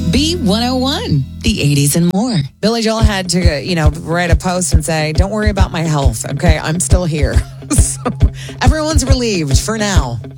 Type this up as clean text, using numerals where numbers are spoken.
B101, the 80s and more. Billy Joel had to, write a post and say, don't worry about my health. Okay, I'm still here. So everyone's relieved for now.